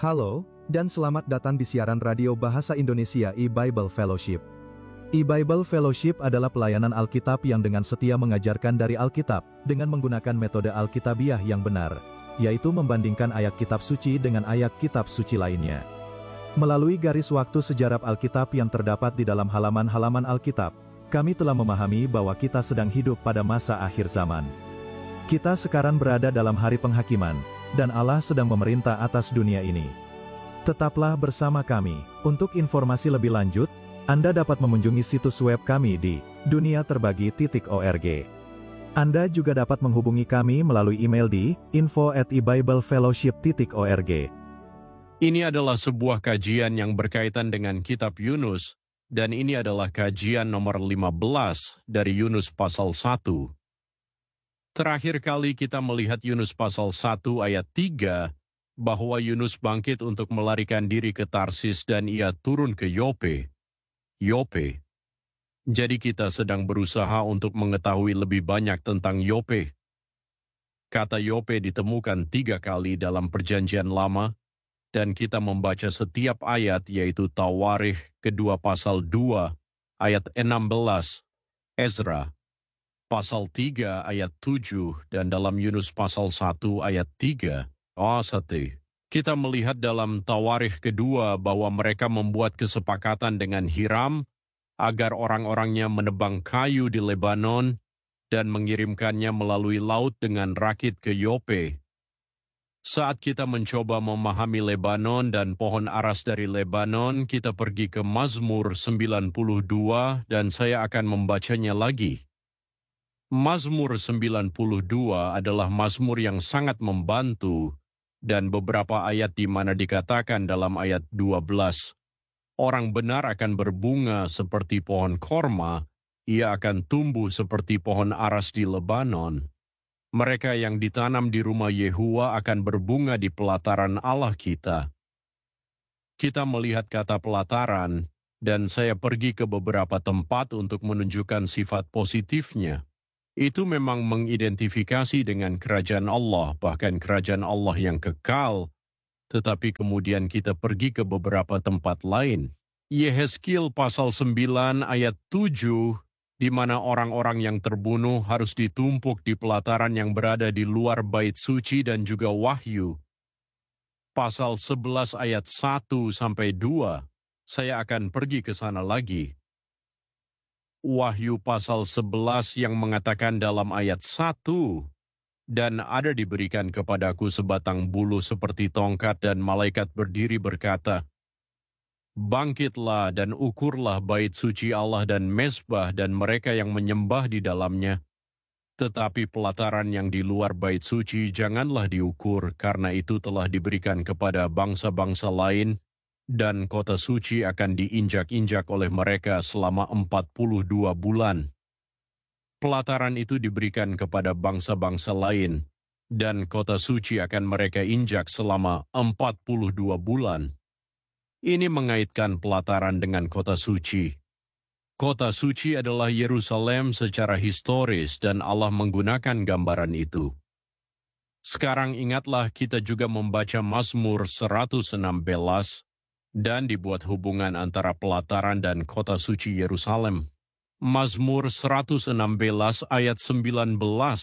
Halo, dan selamat datang di siaran radio Bahasa Indonesia e-Bible Fellowship. E-Bible Fellowship adalah pelayanan Alkitab yang dengan setia mengajarkan dari Alkitab, dengan menggunakan metode Alkitabiah yang benar, yaitu membandingkan ayat kitab suci dengan ayat kitab suci lainnya. Melalui garis waktu sejarah Alkitab yang terdapat di dalam halaman-halaman Alkitab, kami telah memahami bahwa kita sedang hidup pada masa akhir zaman. Kita sekarang berada dalam hari penghakiman, dan Allah sedang memerintah atas dunia ini. Tetaplah bersama kami. Untuk informasi lebih lanjut, Anda dapat mengunjungi situs web kami di duniaterbagi.org. Anda juga dapat menghubungi kami melalui email di info@ebiblefellowship.org. Ini adalah sebuah kajian yang berkaitan dengan kitab Yunus, dan ini adalah kajian nomor 15 dari Yunus pasal 1. Terakhir kali kita melihat Yunus pasal 1 ayat 3, bahwa Yunus bangkit untuk melarikan diri ke Tarsis dan ia turun ke Yope. Jadi kita sedang berusaha untuk mengetahui lebih banyak tentang Yope. Kata Yope ditemukan 3 kali dalam Perjanjian Lama, dan kita membaca setiap ayat yaitu Tawarikh kedua pasal 2 ayat 16, Ezra pasal 3 ayat 7, dan dalam Yunus pasal 1 ayat 3. Kita melihat dalam Tawarikh kedua bahwa mereka membuat kesepakatan dengan Hiram agar orang-orangnya menebang kayu di Lebanon dan mengirimkannya melalui laut dengan rakit ke Yope. Saat kita mencoba memahami Lebanon dan pohon aras dari Lebanon, kita pergi ke Mazmur 92 dan saya akan membacanya lagi. Mazmur 92 adalah mazmur yang sangat membantu, dan beberapa ayat di mana dikatakan dalam ayat 12, orang benar akan berbunga seperti pohon korma, ia akan tumbuh seperti pohon aras di Lebanon. Mereka yang ditanam di rumah Yehuwa akan berbunga di pelataran Allah kita. Kita melihat kata pelataran, dan saya pergi ke beberapa tempat untuk menunjukkan sifat positifnya. Itu memang mengidentifikasi dengan kerajaan Allah, bahkan kerajaan Allah yang kekal, tetapi kemudian kita pergi ke beberapa tempat lain. Yehezkiel pasal 9 ayat 7, di mana orang-orang yang terbunuh harus ditumpuk di pelataran yang berada di luar bait suci, dan juga Wahyu pasal 11 ayat 1-2, saya akan pergi ke sana lagi. Wahyu pasal 11 yang mengatakan dalam ayat 1, dan ada diberikan kepadaku sebatang bulu seperti tongkat, dan malaikat berdiri berkata, bangkitlah dan ukurlah bait suci Allah dan mezbah dan mereka yang menyembah di dalamnya. Tetapi pelataran yang di luar bait suci janganlah diukur, karena itu telah diberikan kepada bangsa-bangsa lain, dan kota suci akan diinjak-injak oleh mereka selama 42 bulan. Pelataran itu diberikan kepada bangsa-bangsa lain, dan kota suci akan mereka injak selama 42 bulan. Ini mengaitkan pelataran dengan kota suci. Kota suci adalah Yerusalem secara historis, dan Allah menggunakan gambaran itu. Sekarang ingatlah kita juga membaca Mazmur 116, dan dibuat hubungan antara pelataran dan kota suci Yerusalem. Mazmur 116 ayat 19.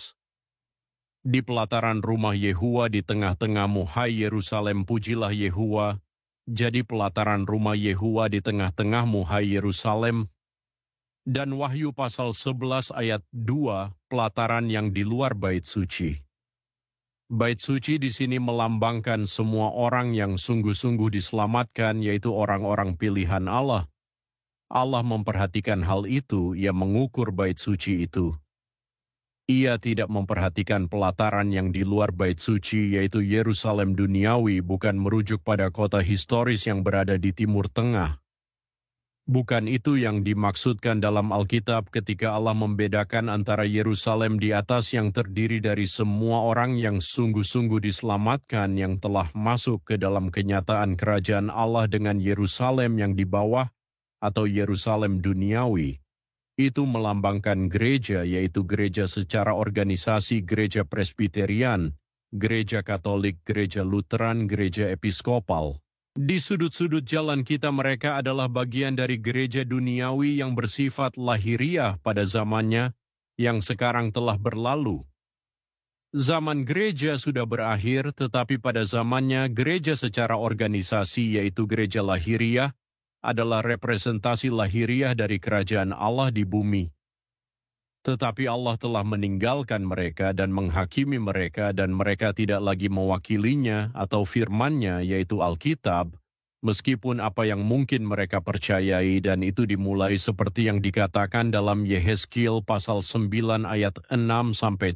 Di pelataran rumah Yehuwa di tengah-tengahmu, hai Yerusalem, pujilah Yehuwa. Jadi pelataran rumah Yehuwa di tengah-tengahmu, hai Yerusalem. Dan Wahyu pasal 11 ayat 2, pelataran yang di luar bait suci. Bait suci di sini melambangkan semua orang yang sungguh-sungguh diselamatkan, yaitu orang-orang pilihan Allah. Allah memperhatikan hal itu, ia mengukur bait suci itu. Ia tidak memperhatikan pelataran yang di luar bait suci, yaitu Yerusalem duniawi, bukan merujuk pada kota historis yang berada di Timur Tengah. Bukan itu yang dimaksudkan dalam Alkitab ketika Allah membedakan antara Yerusalem di atas yang terdiri dari semua orang yang sungguh-sungguh diselamatkan yang telah masuk ke dalam kenyataan kerajaan Allah, dengan Yerusalem yang di bawah atau Yerusalem duniawi. Itu melambangkan gereja, yaitu gereja secara organisasi gereja Presbiterian, gereja Katolik, gereja Lutheran, gereja Episkopal. Di sudut-sudut jalan kita mereka adalah bagian dari gereja duniawi yang bersifat lahiriah pada zamannya yang sekarang telah berlalu. Zaman gereja sudah berakhir, tetapi pada zamannya gereja secara organisasi yaitu gereja lahiriah adalah representasi lahiriah dari kerajaan Allah di bumi. Tetapi Allah telah meninggalkan mereka dan menghakimi mereka dan mereka tidak lagi mewakilinya atau firman-Nya yaitu Alkitab, meskipun apa yang mungkin mereka percayai dan itu dimulai seperti yang dikatakan dalam Yehezkiel pasal 9 ayat 6-7.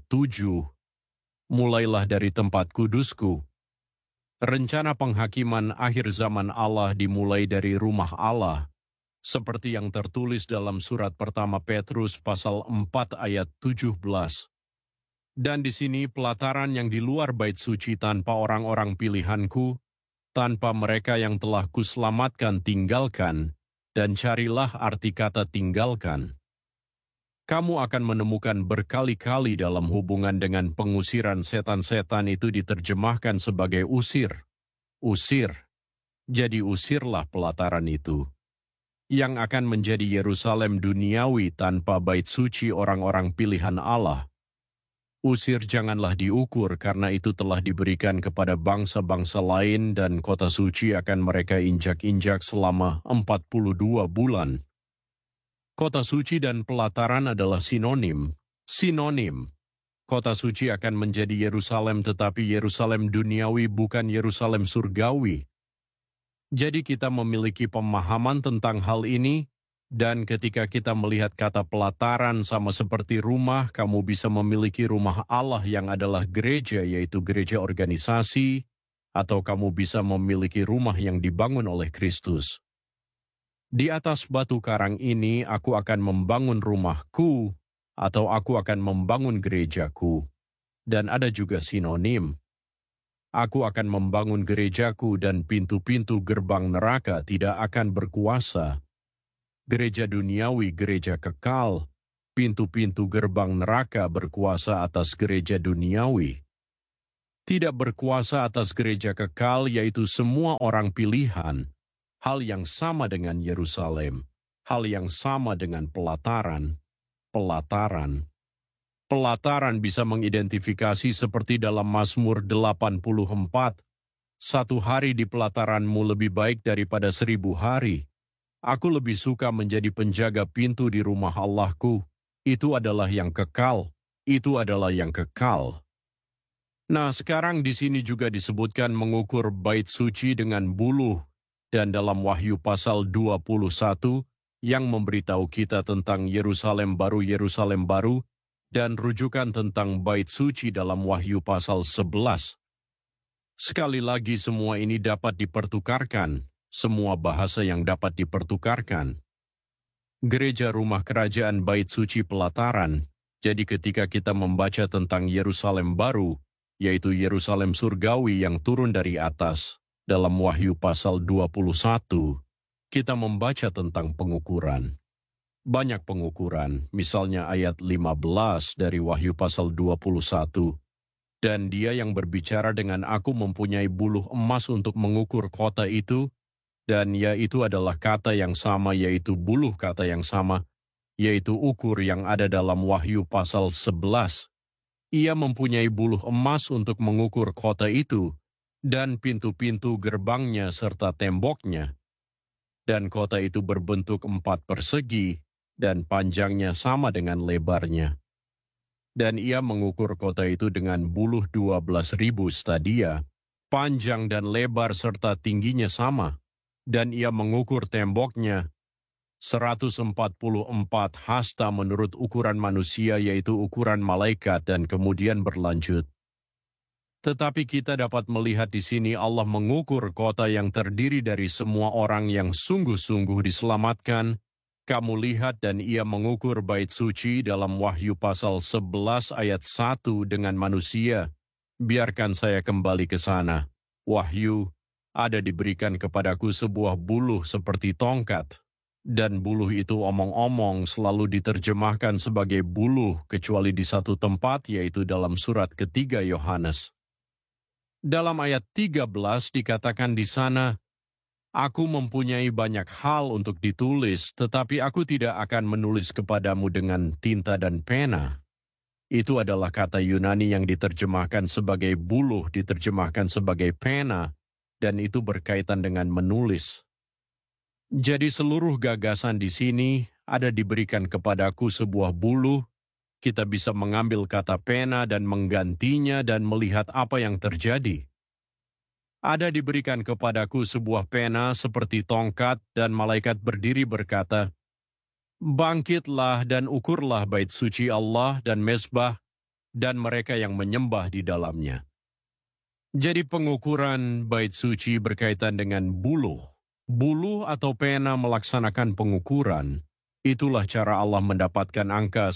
Mulailah dari tempat kudusku. Rencana penghakiman akhir zaman Allah dimulai dari rumah Allah, seperti yang tertulis dalam surat pertama Petrus pasal 4 ayat 17. Dan di sini pelataran yang di luar bait suci tanpa orang-orang pilihanku, tanpa mereka yang telah kuselamatkan tinggalkan, dan carilah arti kata tinggalkan. Kamu akan menemukan berkali-kali dalam hubungan dengan pengusiran setan-setan itu diterjemahkan sebagai usir. Usir. Jadi usirlah pelataran itu, yang akan menjadi Yerusalem duniawi tanpa bait suci orang-orang pilihan Allah. Usir janganlah diukur karena itu telah diberikan kepada bangsa-bangsa lain dan kota suci akan mereka injak-injak selama 42 bulan. Kota suci dan pelataran adalah sinonim. Kota suci akan menjadi Yerusalem tetapi Yerusalem duniawi bukan Yerusalem surgawi. Jadi kita memiliki pemahaman tentang hal ini, dan ketika kita melihat kata pelataran sama seperti rumah, kamu bisa memiliki rumah Allah yang adalah gereja, yaitu gereja organisasi, atau kamu bisa memiliki rumah yang dibangun oleh Kristus. Di atas batu karang ini aku akan membangun rumahku, atau aku akan membangun gerejaku. Dan ada juga sinonim. Aku akan membangun gerejaku dan pintu-pintu gerbang neraka tidak akan berkuasa. Gereja duniawi, gereja kekal, pintu-pintu gerbang neraka berkuasa atas gereja duniawi. Tidak berkuasa atas gereja kekal yaitu semua orang pilihan. Hal yang sama dengan Yerusalem, hal yang sama dengan pelataran. Pelataran bisa mengidentifikasi seperti dalam Mazmur 84, 1 hari di pelataranmu lebih baik daripada 1000 hari. Aku lebih suka menjadi penjaga pintu di rumah Allahku. Itu adalah yang kekal. Nah, sekarang di sini juga disebutkan mengukur bait suci dengan buluh. Dan dalam Wahyu pasal 21 yang memberitahu kita tentang Yerusalem baru, dan rujukan tentang bait suci dalam Wahyu pasal 11. Sekali lagi semua ini dapat dipertukarkan, semua bahasa yang dapat dipertukarkan. Gereja rumah kerajaan bait suci pelataran, jadi ketika kita membaca tentang Yerusalem baru, yaitu Yerusalem surgawi yang turun dari atas, dalam Wahyu pasal 21, kita membaca tentang pengukuran. Banyak pengukuran, misalnya ayat 15 dari Wahyu pasal 21. Dan dia yang berbicara dengan aku mempunyai buluh emas untuk mengukur kota itu, dan yaitu adalah kata yang sama, yaitu buluh kata yang sama, yaitu ukur yang ada dalam Wahyu pasal 11. Ia mempunyai buluh emas untuk mengukur kota itu, dan pintu-pintu gerbangnya serta temboknya. Dan kota itu berbentuk 4 persegi, dan panjangnya sama dengan lebarnya. Dan ia mengukur kota itu dengan buluh 12.000 stadia, panjang dan lebar serta tingginya sama. Dan ia mengukur temboknya 144 hasta menurut ukuran manusia, yaitu ukuran malaikat, dan kemudian berlanjut. Tetapi kita dapat melihat di sini Allah mengukur kota yang terdiri dari semua orang yang sungguh-sungguh diselamatkan. Kamu lihat dan ia mengukur bait suci dalam Wahyu pasal 11 ayat 1 dengan manusia. Biarkan saya kembali ke sana. Wahyu, ada diberikan kepadaku sebuah buluh seperti tongkat. Dan buluh itu omong-omong selalu diterjemahkan sebagai buluh kecuali di satu tempat, yaitu dalam surat ketiga Yohanes. Dalam ayat 13 dikatakan di sana, "Aku mempunyai banyak hal untuk ditulis, tetapi aku tidak akan menulis kepadamu dengan tinta dan pena." Itu adalah kata Yunani yang diterjemahkan sebagai buluh, diterjemahkan sebagai pena, dan itu berkaitan dengan menulis. Jadi seluruh gagasan di sini ada diberikan kepadaku sebuah buluh, kita bisa mengambil kata pena dan menggantinya dan melihat apa yang terjadi. Ada diberikan kepadaku sebuah pena seperti tongkat dan malaikat berdiri berkata, "Bangkitlah dan ukurlah bait suci Allah dan mezbah dan mereka yang menyembah di dalamnya." Jadi pengukuran bait suci berkaitan dengan buluh. Buluh atau pena melaksanakan pengukuran. Itulah cara Allah mendapatkan angka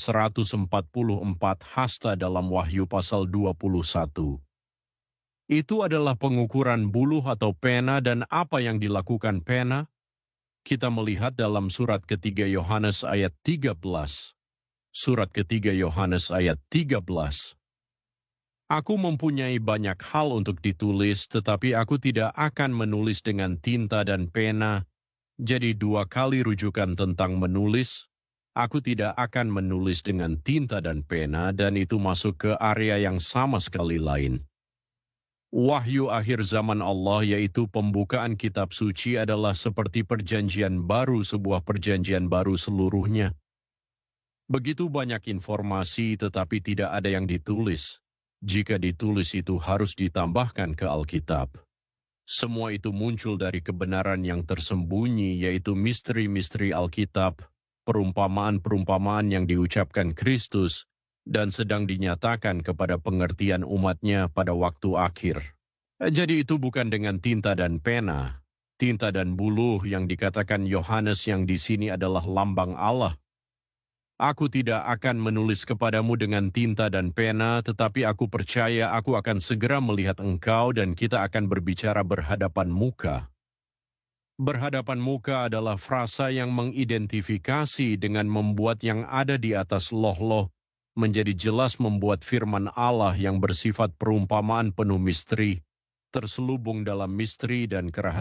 144 hasta dalam Wahyu pasal 21. Itu adalah pengukuran buluh atau pena, dan apa yang dilakukan pena? Kita melihat dalam surat ketiga Yohanes ayat 13. Surat ketiga Yohanes ayat 13. "Aku mempunyai banyak hal untuk ditulis, tetapi aku tidak akan menulis dengan tinta dan pena." Jadi 2 kali rujukan tentang menulis. Aku tidak akan menulis dengan tinta dan pena, dan itu masuk ke area yang sama sekali lain. Wahyu akhir zaman Allah, yaitu pembukaan kitab suci, adalah seperti perjanjian baru, sebuah perjanjian baru seluruhnya. Begitu banyak informasi tetapi tidak ada yang ditulis. Jika ditulis itu harus ditambahkan ke Alkitab. Semua itu muncul dari kebenaran yang tersembunyi, yaitu misteri-misteri Alkitab, perumpamaan-perumpamaan yang diucapkan Kristus, dan sedang dinyatakan kepada pengertian umatnya pada waktu akhir. Jadi itu bukan dengan tinta dan pena. Tinta dan buluh yang dikatakan Yohanes yang di sini adalah lambang Allah. "Aku tidak akan menulis kepadamu dengan tinta dan pena, tetapi aku percaya aku akan segera melihat engkau dan kita akan berbicara berhadapan muka." Berhadapan muka adalah frasa yang mengidentifikasi dengan membuat yang ada di atas loh-loh menjadi jelas, membuat firman Allah yang bersifat perumpamaan penuh misteri, terselubung dalam misteri dan kerahasiaan